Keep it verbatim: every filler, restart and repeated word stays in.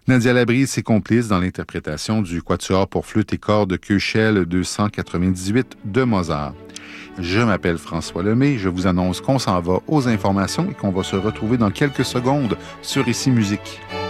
Nadia Labrie et ses complices dans l'interprétation du Quatuor pour flûte et cordes Köchel deux cent quatre-vingt-dix-huit de Mozart. Je m'appelle François Lemay, je vous annonce qu'on s'en va aux informations et qu'on va se retrouver dans quelques secondes sur Ici Musique.